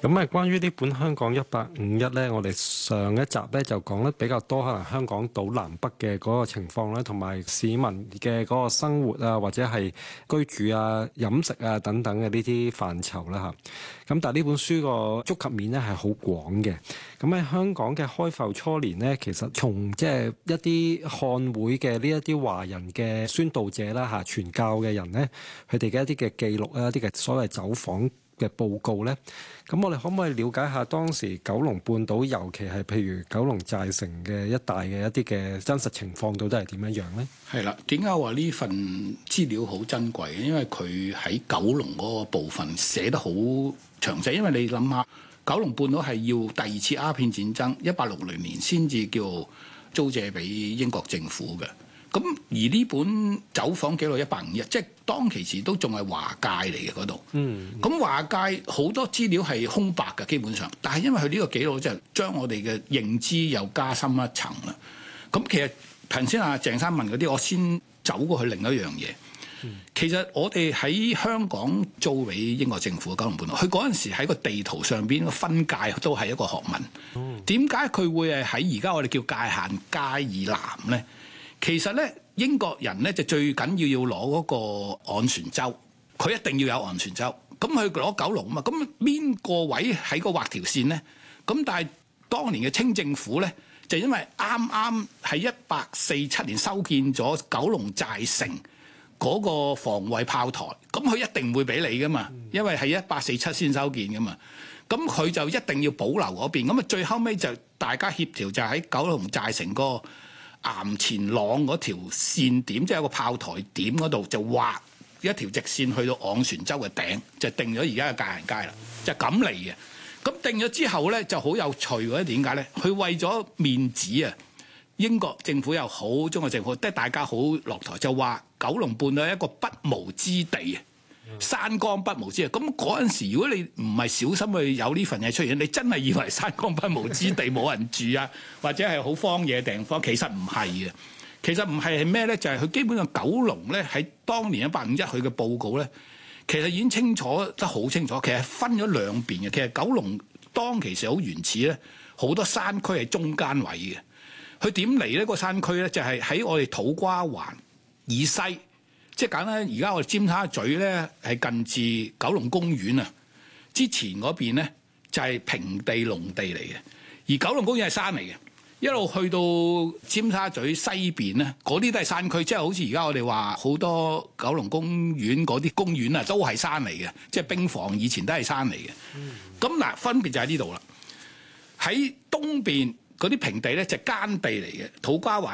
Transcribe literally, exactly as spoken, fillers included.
咁啊，關於呢本《香港一八五一》咧，我哋上一集咧就講得比較多，可能香港島南北嘅嗰個情況咧，同埋市民嘅嗰個生活啊，或者係居住啊、飲食啊等等嘅呢啲範疇啦嚇。咁但係呢本書個觸及面咧係好廣嘅。咁喺香港嘅開埠初年呢，其實從即係一啲漢會嘅呢一啲華人嘅宣道者啦嚇、傳教嘅人呢，佢哋嘅一啲嘅記錄啊、一啲嘅所謂走訪嘅報告呢，咁我哋可唔可以了解下當時九龍半島，尤其係譬如九龍寨城嘅一帶嘅一啲嘅真實情況，到底係點樣樣呢？ 係啦，點解話呢份資料好珍貴？因為佢喺九龍嗰個部分寫得好詳細。因為你諗下，九龍半島係要第二次鴉片戰爭一八六零年先至叫租借俾英國政府嘅。咁而呢本走訪記錄一八五一，即係當其時都仲係華界嚟嘅嗰度。嗯，咁華界好多資料係空白嘅基本上，但係因為佢呢個記錄就將我哋嘅認知又加深一層啦。咁其實頭先阿鄭生問嗰啲，我先走過去另一樣嘢。嗯、其實我哋喺香港租俾英國政府嘅九龍半島，佢嗰陣時喺個地圖上邊個分界都係一個學問。點解佢會係喺而家我哋叫界限街以南咧？其實咧，英國人咧就最緊要要攞嗰個昂船洲，佢一定要有昂船洲。咁佢攞九龍啊嘛，咁邊個位喺個畫條線咧？咁但係當年嘅清政府咧，就因為啱啱喺一八四七年修建咗九龍寨城嗰個防衛炮台，咁佢一定會俾你噶嘛，因為係一八四七先修建噶嘛。咁佢就一定要保留嗰邊。咁啊，最後尾就大家協調就喺九龍寨城個岩前朗嗰條線點，即係有個炮台點嗰度，就畫一條直線去到昂船洲嘅頂，就定咗而家嘅界限街啦。就咁嚟嘅。咁定咗之後咧，就好有趣嘅。點解咧？佢為咗面子啊，英國政府又好，中國政府，即係大家好落台，就話九龍半島係一個不毛之地啊，山崗不毛之地。咁嗰陣時，如果你唔係小心去有呢份嘢出現，你真係以為山崗不毛之地冇人住啊，或者係好荒野嘅地方，其實唔係嘅。其實唔係係咩咧？就係、是、佢基本上九龍咧喺當年一八五一佢嘅報告咧，其實已經清楚得好清楚。其實分咗兩邊嘅。其實九龍當其時好原始咧，好多山區係中間位嘅。佢點嚟呢個山區咧，就係、是、喺我哋土瓜灣以西，即係簡單。而家我哋尖沙咀咧係近至九龍公園啊，之前嗰邊咧就係、是、平地農地嚟嘅，而九龍公園係山嚟嘅。一路去到尖沙咀西邊咧，嗰啲都係山區，即係好似而家我哋話好多九龍公園嗰啲公園啊，都係山嚟嘅，即係兵房以前都係山嚟嘅。咁嗱、嗯，分別就喺呢度啦。喺東邊嗰啲平地咧就係耕地嚟嘅，土瓜灣